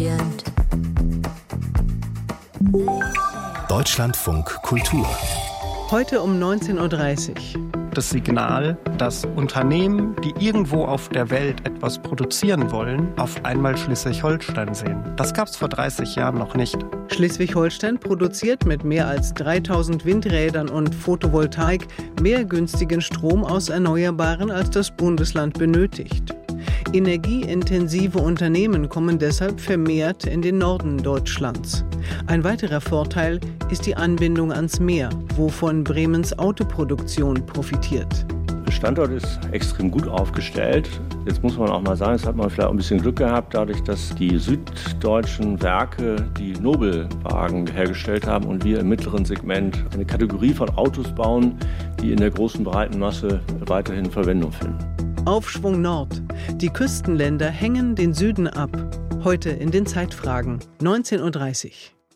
Orient. Deutschlandfunk Kultur. Heute um 19.30 Uhr. Das Signal, dass Unternehmen, die irgendwo auf der Welt etwas produzieren wollen, auf einmal Schleswig-Holstein sehen. Das gab es vor 30 Jahren noch nicht. Schleswig-Holstein produziert mit mehr als 3000 Windrädern und Photovoltaik mehr günstigen Strom aus Erneuerbaren, als das Bundesland benötigt. Energieintensive Unternehmen kommen deshalb vermehrt in den Norden Deutschlands. Ein weiterer Vorteil ist die Anbindung ans Meer, wovon Bremens Autoproduktion profitiert. Der Standort ist extrem gut aufgestellt. Jetzt muss man auch mal sagen, es hat man vielleicht auch ein bisschen Glück gehabt, dadurch, dass die süddeutschen Werke die Nobelwagen hergestellt haben und wir im mittleren Segment eine Kategorie von Autos bauen, die in der großen breiten Masse weiterhin Verwendung finden. Aufschwung Nord. Die Küstenländer hängen den Süden ab. Heute in den Zeitfragen, 19.30 Uhr.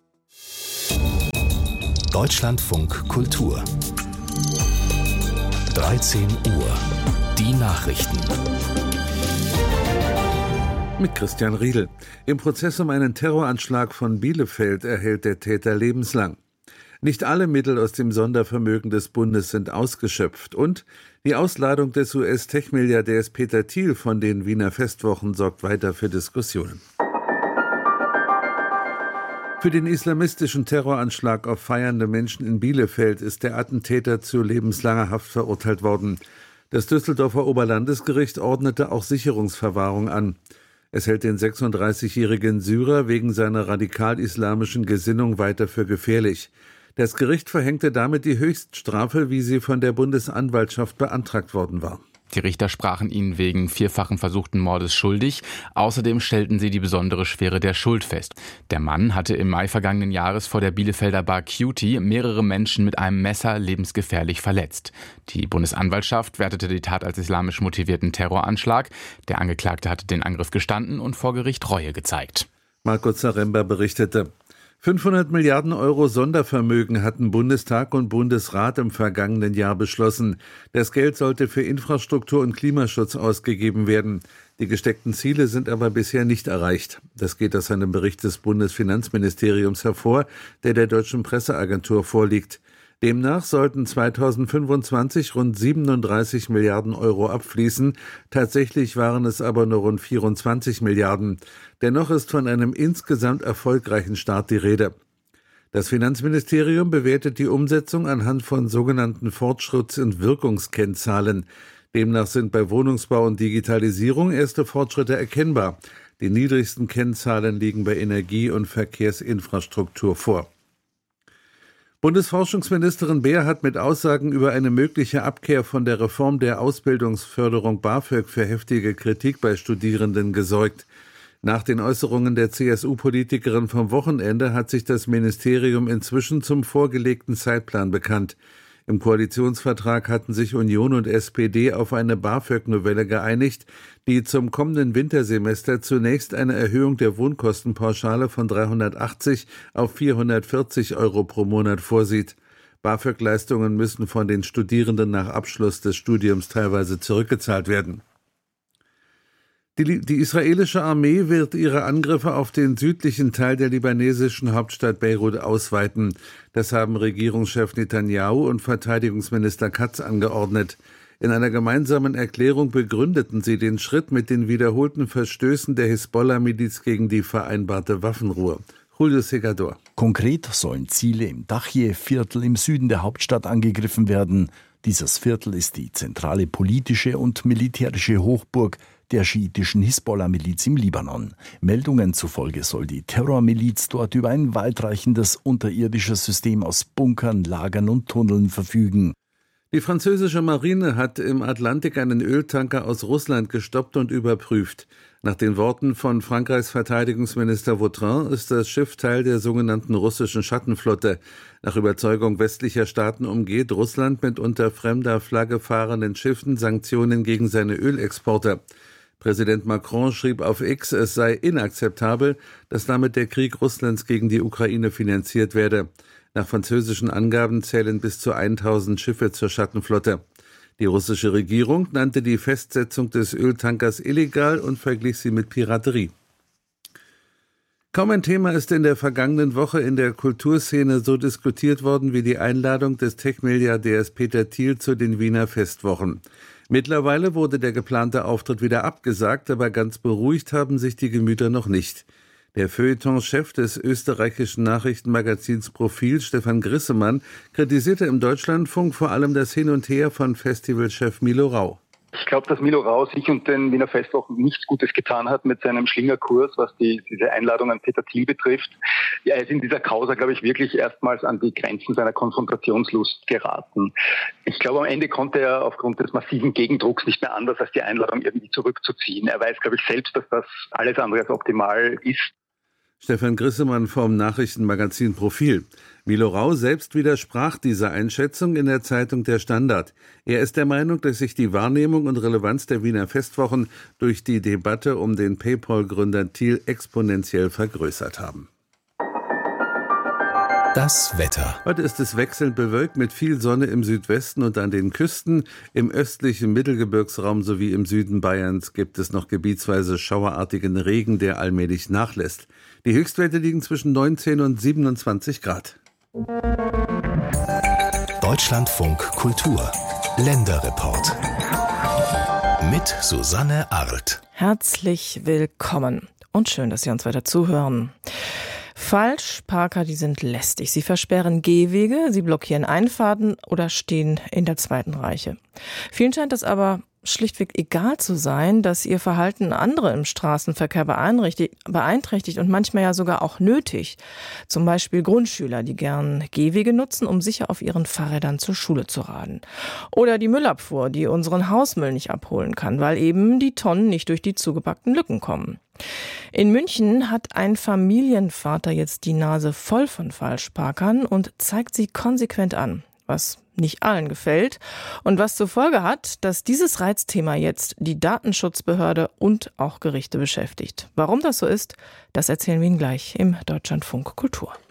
Deutschlandfunk Kultur. 13 Uhr. Die Nachrichten. Mit Christian Riedel. Im Prozess um einen Terroranschlag von Bielefeld erhält der Täter lebenslang. Nicht alle Mittel aus dem Sondervermögen des Bundes sind ausgeschöpft und die Ausladung des US-Tech-Milliardärs Peter Thiel von den Wiener Festwochen sorgt weiter für Diskussionen. Für den islamistischen Terroranschlag auf feiernde Menschen in Bielefeld ist der Attentäter zu lebenslanger Haft verurteilt worden. Das Düsseldorfer Oberlandesgericht ordnete auch Sicherungsverwahrung an. Es hält den 36-jährigen Syrer wegen seiner radikal-islamischen Gesinnung weiter für gefährlich. Das Gericht verhängte damit die Höchststrafe, wie sie von der Bundesanwaltschaft beantragt worden war. Die Richter sprachen ihn wegen vierfachen versuchten Mordes schuldig. Außerdem stellten sie die besondere Schwere der Schuld fest. Der Mann hatte im Mai vergangenen Jahres vor der Bielefelder Bar Cutie mehrere Menschen mit einem Messer lebensgefährlich verletzt. Die Bundesanwaltschaft wertete die Tat als islamisch motivierten Terroranschlag. Der Angeklagte hatte den Angriff gestanden und vor Gericht Reue gezeigt. Marco Zaremba berichtete. 500 Milliarden Euro Sondervermögen hatten Bundestag und Bundesrat im vergangenen Jahr beschlossen. Das Geld sollte für Infrastruktur und Klimaschutz ausgegeben werden. Die gesteckten Ziele sind aber bisher nicht erreicht. Das geht aus einem Bericht des Bundesfinanzministeriums hervor, der Deutschen Presseagentur vorliegt. Demnach sollten 2025 rund 37 Milliarden Euro abfließen. Tatsächlich waren es aber nur rund 24 Milliarden. Dennoch ist von einem insgesamt erfolgreichen Start die Rede. Das Finanzministerium bewertet die Umsetzung anhand von sogenannten Fortschritts- und Wirkungskennzahlen. Demnach sind bei Wohnungsbau und Digitalisierung erste Fortschritte erkennbar. Die niedrigsten Kennzahlen liegen bei Energie- und Verkehrsinfrastruktur vor. Bundesforschungsministerin Beer hat mit Aussagen über eine mögliche Abkehr von der Reform der Ausbildungsförderung BAföG für heftige Kritik bei Studierenden gesorgt. Nach den Äußerungen der CSU-Politikerin vom Wochenende hat sich das Ministerium inzwischen zum vorgelegten Zeitplan bekannt. Im Koalitionsvertrag hatten sich Union und SPD auf eine BAföG-Novelle geeinigt, die zum kommenden Wintersemester zunächst eine Erhöhung der Wohnkostenpauschale von 380 auf 440 Euro pro Monat vorsieht. BAföG-Leistungen müssen von den Studierenden nach Abschluss des Studiums teilweise zurückgezahlt werden. Die israelische Armee wird ihre Angriffe auf den südlichen Teil der libanesischen Hauptstadt Beirut ausweiten. Das haben Regierungschef Netanyahu und Verteidigungsminister Katz angeordnet. In einer gemeinsamen Erklärung begründeten sie den Schritt mit den wiederholten Verstößen der Hisbollah-Miliz gegen die vereinbarte Waffenruhe. Julio Segador. Konkret sollen Ziele im Dachje-Viertel im Süden der Hauptstadt angegriffen werden. Dieses Viertel ist die zentrale politische und militärische Hochburg der schiitischen Hisbollah-Miliz im Libanon. Meldungen zufolge soll die Terrormiliz dort über ein weitreichendes unterirdisches System aus Bunkern, Lagern und Tunneln verfügen. Die französische Marine hat im Atlantik einen Öltanker aus Russland gestoppt und überprüft. Nach den Worten von Frankreichs Verteidigungsminister Vautrin ist das Schiff Teil der sogenannten russischen Schattenflotte. Nach Überzeugung westlicher Staaten umgeht Russland mit unter fremder Flagge fahrenden Schiffen Sanktionen gegen seine Ölexporte. Präsident Macron schrieb auf X, es sei inakzeptabel, dass damit der Krieg Russlands gegen die Ukraine finanziert werde. Nach französischen Angaben zählen bis zu 1000 Schiffe zur Schattenflotte. Die russische Regierung nannte die Festsetzung des Öltankers illegal und verglich sie mit Piraterie. Kaum ein Thema ist in der vergangenen Woche in der Kulturszene so diskutiert worden wie die Einladung des Tech-Milliardärs Peter Thiel zu den Wiener Festwochen. Mittlerweile wurde der geplante Auftritt wieder abgesagt, aber ganz beruhigt haben sich die Gemüter noch nicht. Der Feuilleton-Chef des österreichischen Nachrichtenmagazins Profil, Stefan Grissemann, kritisierte im Deutschlandfunk vor allem das Hin und Her von Festivalchef Milo Rau. Ich glaube, dass Milo Rau sich und den Wiener Festwochen nichts Gutes getan hat mit seinem Schlingerkurs, was diese Einladung an Peter Thiel betrifft. Ja, er ist in dieser Causa, glaube ich, wirklich erstmals an die Grenzen seiner Konfrontationslust geraten. Ich glaube, am Ende konnte er aufgrund des massiven Gegendrucks nicht mehr anders, als die Einladung irgendwie zurückzuziehen. Er weiß, glaube ich, selbst, dass das alles andere als optimal ist. Stefan Grissemann vom Nachrichtenmagazin Profil. Milo Rau selbst widersprach dieser Einschätzung in der Zeitung Der Standard. Er ist der Meinung, dass sich die Wahrnehmung und Relevanz der Wiener Festwochen durch die Debatte um den PayPal-Gründer Thiel exponentiell vergrößert haben. Das Wetter. Heute ist es wechselnd bewölkt mit viel Sonne im Südwesten und an den Küsten. Im östlichen Mittelgebirgsraum sowie im Süden Bayerns gibt es noch gebietsweise schauerartigen Regen, der allmählich nachlässt. Die Höchstwerte liegen zwischen 19 und 27 Grad. Deutschlandfunk Kultur. Länderreport. Mit Susanne Arlt. Herzlich willkommen und schön, dass Sie uns weiter zuhören. Falschparker, die sind lästig. Sie versperren Gehwege, sie blockieren Einfahrten oder stehen in der zweiten Reihe. Vielen scheint es aber schlichtweg egal zu sein, dass ihr Verhalten andere im Straßenverkehr beeinträchtigt und manchmal ja sogar auch nötig. Zum Beispiel Grundschüler, die gern Gehwege nutzen, um sicher auf ihren Fahrrädern zur Schule zu radeln. Oder die Müllabfuhr, die unseren Hausmüll nicht abholen kann, weil eben die Tonnen nicht durch die zugepackten Lücken kommen. In München hat ein Familienvater jetzt die Nase voll von Falschparkern und zeigt sie konsequent an, was nicht allen gefällt und was zur Folge hat, dass dieses Reizthema jetzt die Datenschutzbehörde und auch Gerichte beschäftigt. Warum das so ist, das erzählen wir Ihnen gleich im Deutschlandfunk Kultur.